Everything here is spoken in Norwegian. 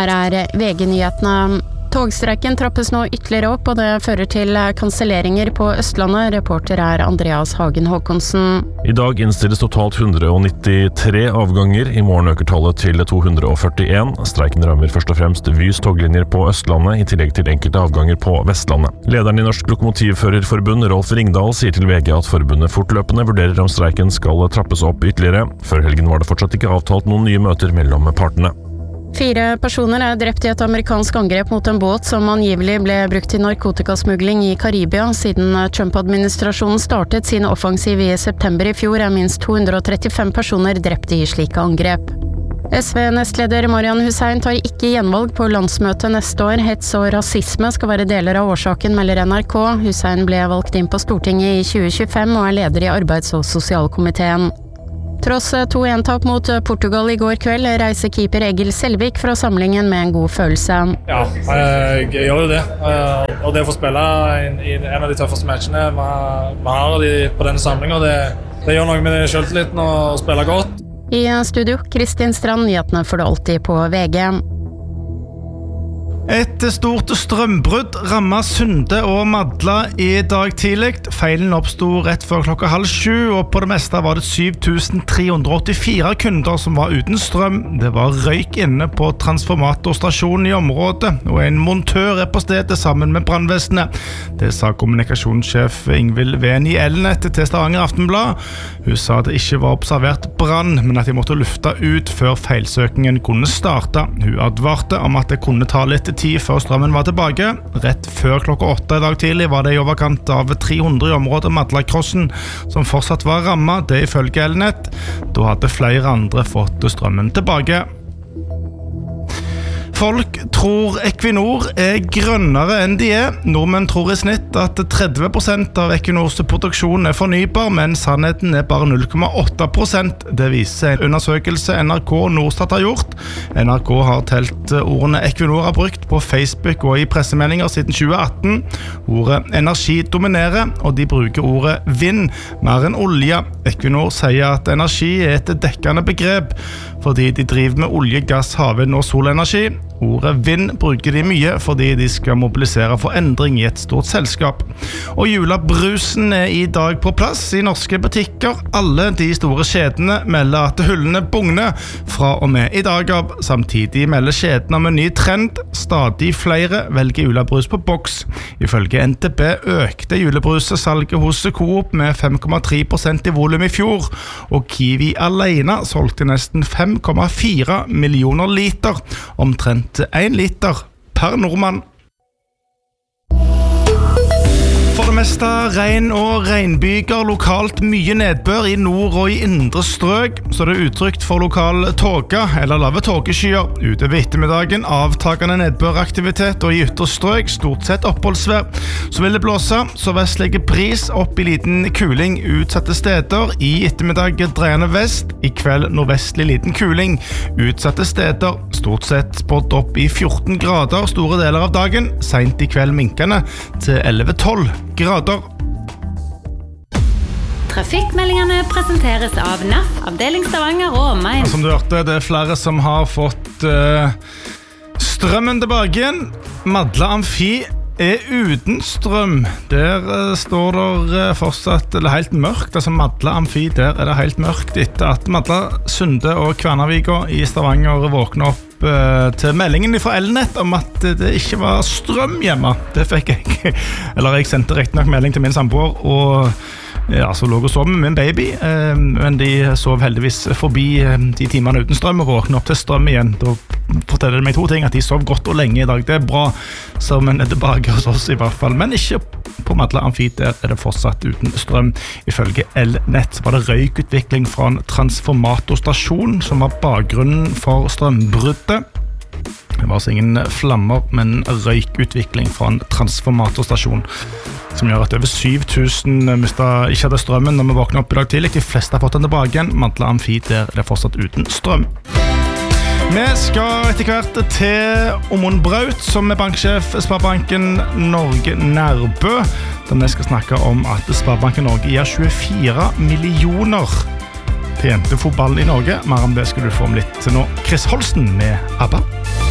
Her VG-nyhetene. Togstreiken trappes nå ytterligere opp, og det fører til kanselleringer på Østlandet. Reporter Andreas Hagen Håkonsen. I dag innstilles totalt 193 avganger. I morgen øker tallet til 241. Streiken rammer først og fremst Vys toglinjer på Østlandet, i tillegg til enkelte avganger på Vestlandet. Lederen i Norsk Lokomotivførerforbund, Rolf Ringdal, sier til VG at forbundet fortløpende vurderer om streiken skal trappes opp ytterligere. Før helgen var det fortsatt ikke avtalt noen nye møter mellom partene. 4 personer drept i et amerikansk angrep mot en båt som angivelig ble brukt til narkotikasmugling i Karibia. Siden Trump-administrasjonen startet sin offensiv i september i fjor, minst 235 personer drept i slike angrep. SV-nestleder Marian Hussein tar ikke gjenvalg på landsmøtet neste år. Hets og rasisme skal være deler av årsaken, melder NRK. Hussein ble valgt inn på Stortinget i 2025 og leder i arbeids- og sosialkomiteen. Tross 2-1-tap mot Portugal i går kveld, reiser keeper Egil Selvik fra samlingen med en god følelse. Ja, jeg gjør jo det. Og det å få spille i en av de tøffeste matchene vi har på denne samlingen, det gjør noe med selvtilliten og spille godt. I studio, Kristin Strand, nyhetene får du alltid på VG. Et stort strømbrudd rammet Sunde og Madla i dag tidlig. Feilen oppstod rett før 6:30, og på det meste var det 7384 kunder som var uten strøm. Det var røyk inne på transformatorstasjonen i området, og en montør på stedet sammen med brannvesenet. Det sa kommunikasjonssjef Ingvild Ven i Elnett til Stavanger Aftenblad. Hun sa det ikke var observert brann, men at de måtte lufte ut før feilsøkningen kunne starte. Hun advarte om at det kunne ta litt tid før strømmen var tilbake. Rett før 8:00 i dag tidlig var det i overkant av 300 i området Madlakrossen som fortsatt var rammet, det ifølge Elnett. Da hadde flere andre fått strømmen tilbake. Folk tror Equinor grønnere enn de Nordmenn tror i snitt at 30% av Equinors produksjon fornybar, men sannheten bare 0,8%. Det viser en undersøkelse NRK og Norstat har gjort. NRK har telt ordene Equinor har brukt på Facebook og i pressemeldinger siden 2018. Ordet energi dominerer, og de bruker ordet vind mer enn olje. Equinor sier at energi et dekkende begrep, fordi de driver med olje, gass, havvind og solenergi. Ordet vind bruker de mye fordi de skal mobilisere for endring i et stort selskap. Og julebrusen i dag på plass i norske butikker. Alle de store kjedene melder at hyllene bugner fra og med i dag av. Samtidig melder kjedene om en ny trend. Stadig flere velger julebrus på boks. Ifølge NTB økte julebrusesalget hos Coop med 5,3% i volum i fjor, og Kiwi alene solgte nesten 5,4 millioner liter, omtrent 1 liter per nordmann. For det meste regn og regnbyger, lokalt mye nedbør i nord og i indre strøk, så det utrygt for lokal tåke eller lave tåkeskyer. Utover ettermiddagen avtagende nedbøraktivitet, og i ytre strøk stort sett oppholdsvær. Så vil det blåse, så vestlige bris opp i liten kuling utsatte steder. I ettermiddag dreiende vest, i kveld nordvestlig liten kuling utsatte steder. Stort sett spådd opp i 14 grader store deler av dagen, sent i kveld minkende til 11-12 grader. Trafikkmeldingene presenteres av NAF, avdeling Stavanger og omegn. Som du hørte, det flere som har fått strømmen tilbake igjen. Madla Amfi uten strøm. Der står det fortsatt helt mørkt. Altså Madla Amfi, der det helt mørkt etter at Madla, Sunde og Kværnervika i Stavanger våkner opp til meldingen fra Elnett om at det ikke var strøm hjemme. Det fikk jeg. Eller jeg sendte rett nok melding til min samboer, og så lå og sov med min baby, men de sov heldigvis forbi de timene uten strøm og våkne opp til strøm igjen. Da forteller det meg 2 ting, at de sov godt og lenge i dag. Det bra, så men tilbake hos oss i hvert fall. Men ikke på Madla Amfi, der det fortsatt uten strøm. Ifølge Elnett var det røykutvikling fra en transformatorstasjon som var bakgrunnen for strømbruddet. Det var altså ingen flammer, men røykutvikling fra en transformatorstasjon, som gjør at over 7000 ikke hadde strømmen når vi våkner opp i dag tidlig. De fleste har fått den tilbake igjen. Madla Amfi, der det fortsatt uten strøm. Vi skal etter hvert til Omund Braut, som banksjef Sparebanken Norge Nærbø, der vi skal snakke om at Sparebanken Norge gir 24 millioner til jentefotballen i Norge. Mer om det skal du få om litt nå. Chris Holsten med ABBA.